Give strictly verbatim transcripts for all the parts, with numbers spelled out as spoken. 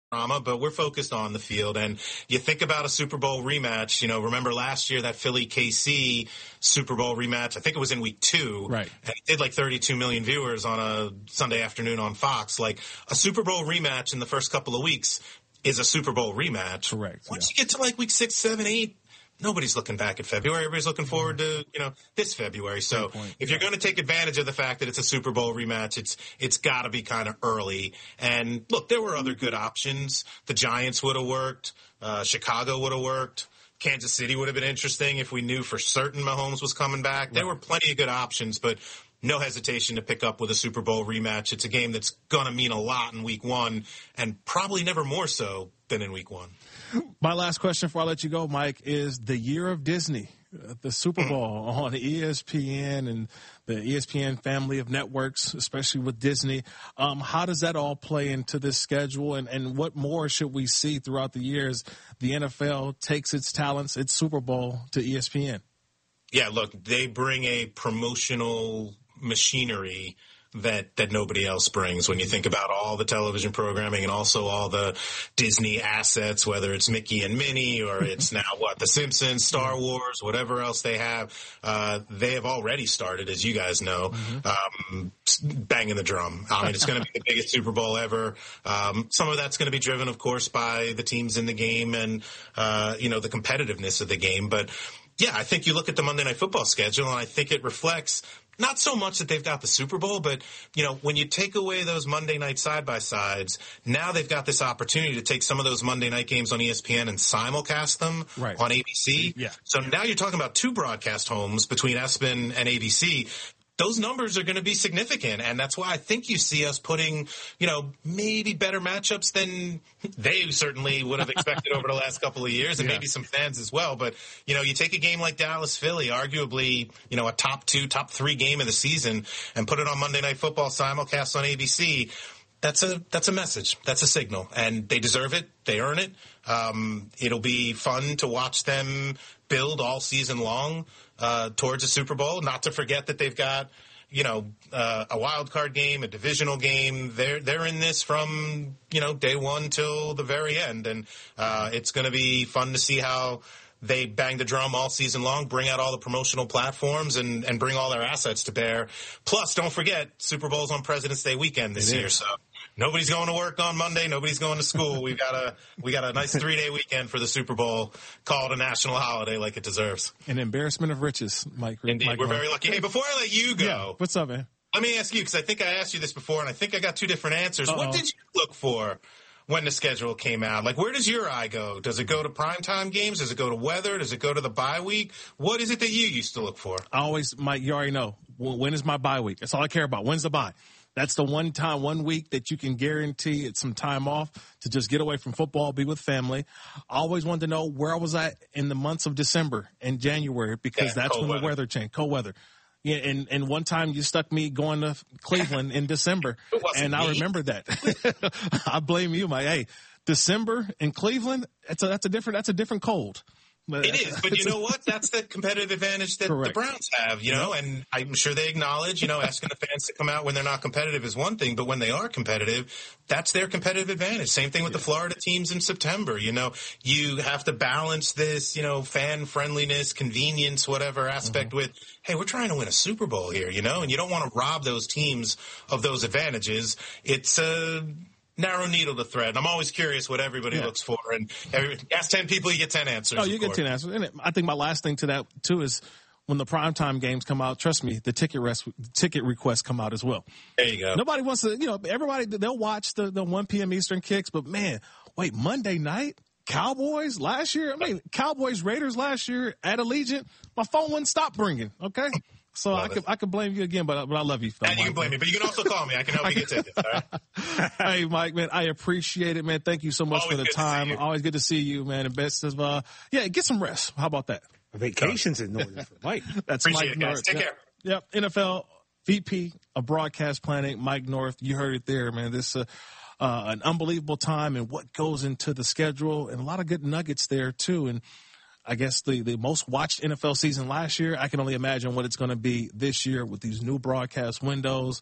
drama, but we're focused on the field. And you think about a Super Bowl rematch, you know, remember last year that Philly K C Super Bowl rematch, I think it was in week two. Right. And it did like thirty-two million viewers on a Sunday afternoon on Fox. Like a Super Bowl rematch in the first couple of weeks is a Super Bowl rematch. Correct. Once yeah. you get to like week six, seven, eight, nobody's looking back at February. Everybody's looking forward to, you know, this February. So if you're going to take advantage of the fact that it's a Super Bowl rematch, it's it's got to be kind of early. And look, there were other good options. The Giants would have worked. Uh, Chicago would have worked. Kansas City would have been interesting if we knew for certain Mahomes was coming back. There were plenty of good options, but no hesitation to pick up with a Super Bowl rematch. It's a game that's going to mean a lot in week one and probably never more so than in week one. My last question before I let you go, Mike, is the year of Disney, the Super Bowl on E S P N and the E S P N family of networks, especially with Disney. Um, how does that all play into this schedule, and, and what more should we see throughout the years the N F L takes its talents, its Super Bowl to E S P N? Yeah, look, they bring a promotional machinery that that nobody else brings when you think about all the television programming and also all the Disney assets, whether it's Mickey and Minnie or it's now what, The Simpsons, Star Wars, whatever else they have. Uh, they have already started, as you guys know, mm-hmm. um, banging the drum. I mean, it's going to be the biggest Super Bowl ever. Um, some of that's going to be driven, of course, by the teams in the game and, uh, you know, the competitiveness of the game. But yeah, I think you look at the Monday Night Football schedule and I think it reflects not so much that they've got the Super Bowl, but, you know, when you take away those Monday night side-by-sides, now they've got this opportunity to take some of those Monday night games on E S P N and simulcast them right. on A B C. Yeah. So now you're talking about two broadcast homes between ESPN and A B C. Those numbers are going to be significant, and that's why I think you see us putting, you know, maybe better matchups than they certainly would have expected over the last couple of years, and yeah. maybe some fans as well. But, you know, you take a game like Dallas-Philly, arguably, you know, a top two, top three game of the season, and put it on Monday Night Football simulcast on A B C. That's a that's a message. That's a signal, and they deserve it. They earn it. Um, it'll be fun to watch them build all season long uh, towards a Super Bowl. Not to forget that they've got, you know, uh, a wild card game, a divisional game. They're they're in this from, you know, day one till the very end, and uh, it's going to be fun to see how they bang the drum all season long, bring out all the promotional platforms, and, and bring all their assets to bear. Plus, don't forget, Super Bowl's on President's Day weekend this year, so nobody's going to work on Monday. Nobody's going to school. We've got a we got a nice three day weekend for the Super Bowl. Call it a national holiday like it deserves. An embarrassment of riches, Mike. Indeed, Mike we're North. very lucky. Hey, before I let you go, yeah, what's up, man? Let me ask you, because I think I asked you this before, and I think I got two different answers. Uh-oh. What did you look for when the schedule came out? Like, where does your eye go? Does it go to primetime games? Does it go to weather? Does it go to the bye week? What is it that you used to look for? I always, Mike, you already know. When is my bye week? That's all I care about. When's the bye? That's the one time, one week that you can guarantee it's some time off to just get away from football, be with family. I always wanted to know where I was at in the months of December and January, because yeah, that's when weather. the weather changed, cold weather. Yeah, and, and one time you stuck me going to Cleveland in December, and I me. remember that. I blame you, Mike. Hey, December in Cleveland, that's a, that's a different that's a different cold. It is, but you know what? That's the competitive advantage that Correct. the Browns have, you know, and I'm sure they acknowledge, you know, asking the fans to come out when they're not competitive is one thing, but when they are competitive, that's their competitive advantage. Same thing with yeah. the Florida teams in September. You know, you have to balance this, you know, fan friendliness, convenience, whatever aspect mm-hmm. with, hey, we're trying to win a Super Bowl here, you know, and you don't want to rob those teams of those advantages. It's a narrow needle to thread. I'm always curious what everybody yeah. looks for, and every, ask ten people, you get ten answers. Oh, you get ten answers. And I think my last thing to that too is when the primetime games come out. Trust me, the ticket rest, ticket requests come out as well. There you go. Nobody wants to, you know, everybody they'll watch the the one p.m. Eastern kicks, but man, wait, Monday night. Cowboys last year. I mean, Cowboys Raiders last year at Allegiant. My phone wouldn't stop ringing. Okay. So love I could it. I could blame you again, but but I love you. And you can blame me, but you can also call me. I can help you get tickets. All right? Hey, Mike, man, I appreciate it, man. Thank you so much Always for the time. Always good to see you, man. And best of uh, yeah, get some rest. How about that? Vacations in order for Mike. That's appreciate Mike it, guys. North. Take yep. care. Yep, N F L V P of Broadcast Planning, Mike North. You heard it there, man. This uh, uh, an unbelievable time and what goes into the schedule, and a lot of good nuggets there too. And I guess the, the most watched N F L season last year, I can only imagine what it's going to be this year with these new broadcast windows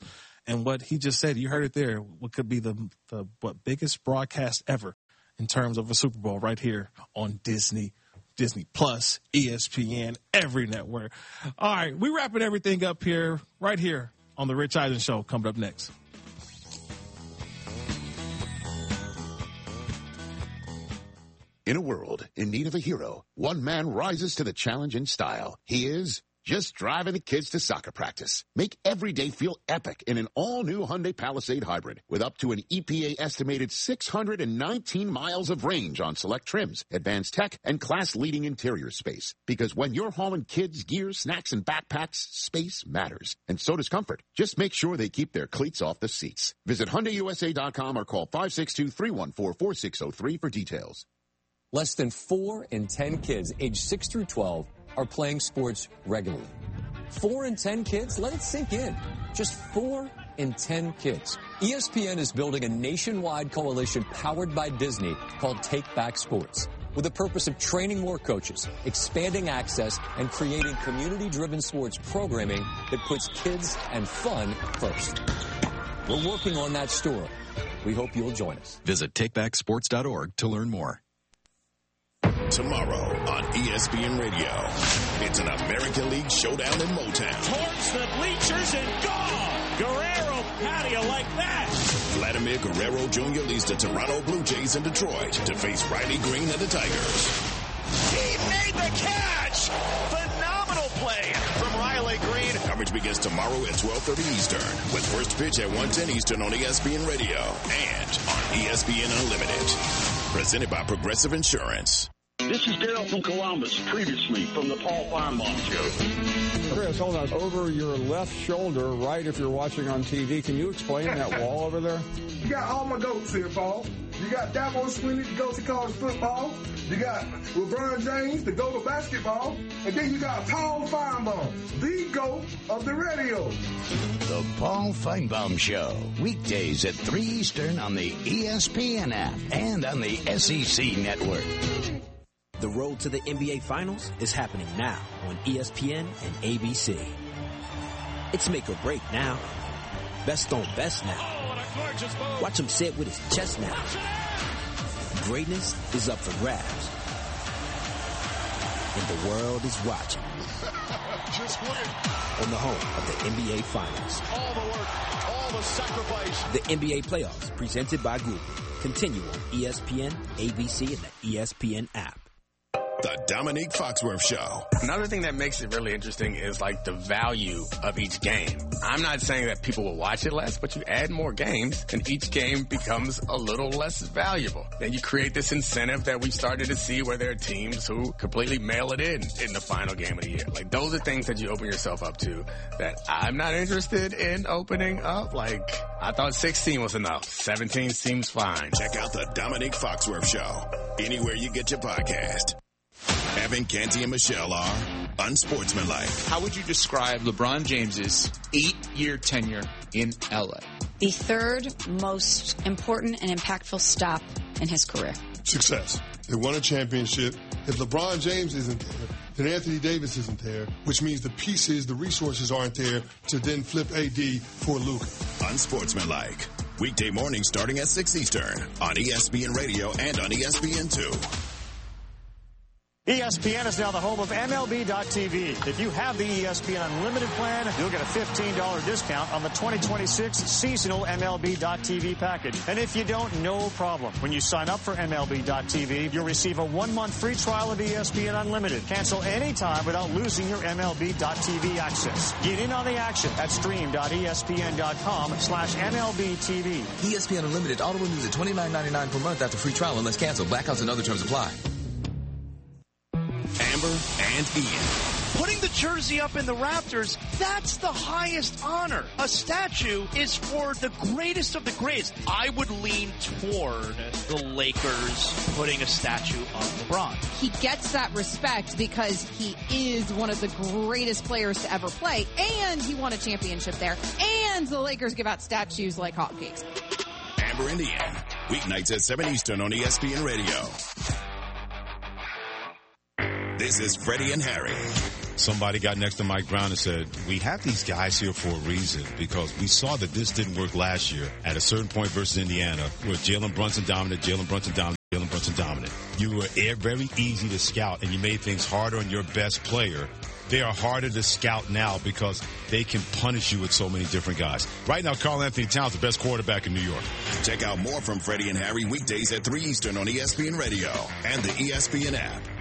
And what he just said, you heard it there, what could be the, the what biggest broadcast ever in terms of a Super Bowl right here on Disney, Disney Plus, E S P N, every network. All right, we wrapping everything up here, right here on the Rich Eisen Show, coming up next. In a world in need of a hero, one man rises to the challenge in style. He is just driving the kids to soccer practice. Make every day feel epic in an all-new Hyundai Palisade Hybrid with up to an E P A-estimated six hundred nineteen miles of range on select trims, advanced tech, and class-leading interior space. Because when you're hauling kids, gear, snacks, and backpacks, space matters. And so does comfort. Just make sure they keep their cleats off the seats. Visit Hyundai U S A dot com or call five six two, three one four, four six zero three for details. Less than four in ten kids aged six through twelve are playing sports regularly. Four in ten kids? Let it sink in. Just four in ten kids. E S P N is building a nationwide coalition powered by Disney called Take Back Sports, with the purpose of training more coaches, expanding access, and creating community-driven sports programming that puts kids and fun first. We're working on that story. We hope you'll join us. Visit take back sports dot org to learn more. Tomorrow on E S P N Radio, it's an American League showdown in Motown. Towards the bleachers and gone! Guerrero patio like that! Vladimir Guerrero Junior leads the Toronto Blue Jays in Detroit to face Riley Green and the Tigers. He made the catch! Phenomenal play from Riley Green. Coverage begins tomorrow at twelve thirty Eastern with first pitch at one ten Eastern on E S P N Radio and on E S P N Unlimited. Presented by Progressive Insurance. This is Daryl from Columbus, previously from the Paul Feinbaum Show. Chris, hold on. Over your left shoulder, right if you're watching on T V, can you explain that wall over there? You got all my goats here, Paul. You got Dabo Swinney, the goat to college football. You got LeBron James, the goat of basketball. And then you got Paul Feinbaum, the goat of the radio. The Paul Feinbaum Show, weekdays at three Eastern on the E S P N app and on the S E C network. The road to the N B A Finals is happening now on E S P N and A B C. It's make or break now. Best on best now. Oh, watch him say it with his chest now. Greatness is up for grabs. And the world is watching. Just win. On the home of the N B A Finals. All the work, all the sacrifice. The N B A Playoffs, presented by Google. Continue on E S P N, A B C, and the E S P N app. The Dominique Foxworth Show. Another thing that makes it really interesting is like the value of each game. I'm not saying that people will watch it less, but you add more games and each game becomes a little less valuable. Then you create this incentive that we've started to see where there are teams who completely mail it in in the final game of the year. Like those are things that you open yourself up to that I'm not interested in opening up. Like I thought sixteen was enough. seventeen seems fine. Check out the Dominique Foxworth Show anywhere you get your podcast. Evan, Canty, and Michelle are unsportsmanlike. How would you describe LeBron James's eight-year tenure in L A? The third most important and impactful stop in his career. Success. They won a championship. If LeBron James isn't there, then Anthony Davis isn't there, which means the pieces, the resources aren't there to then flip A D for Luka. Unsportsmanlike. Weekday mornings starting at six Eastern on E S P N Radio and on E S P N two. E S P N is now the home of M L B dot T V. If you have the E S P N Unlimited plan, you'll get a fifteen dollars discount on the twenty twenty-six seasonal M L B dot T V package. And if you don't, no problem. When you sign up for M L B dot T V, you'll receive a one-month free trial of E S P N Unlimited. Cancel anytime without losing your M L B dot T V access. Get in on the action at stream dot E S P N dot com slash M L B T V. E S P N Unlimited auto renews at twenty-nine ninety-nine per month after free trial unless canceled. Blackouts and other terms apply. Amber and Ian. Putting the jersey up in the Raptors, that's the highest honor. A statue is for the greatest of the greatest. I would lean toward the Lakers putting a statue on LeBron. He gets that respect because he is one of the greatest players to ever play, and he won a championship there, and the Lakers give out statues like hotcakes. Amber and Ian, weeknights at seven Eastern on E S P N Radio. This is Freddie and Harry. somebody got next to Mike Brown and said, we have these guys here for a reason because we saw that this didn't work last year at a certain point versus Indiana where Jalen Brunson dominant, Jalen Brunson dominant, Jalen Brunson dominant. You were very easy to scout and you made things harder on your best player. They are harder to scout now because they can punish you with so many different guys. Right now, Karl Anthony Towns, the best quarterback in New York. Check out more from Freddie and Harry weekdays at three Eastern on E S P N Radio and the E S P N app.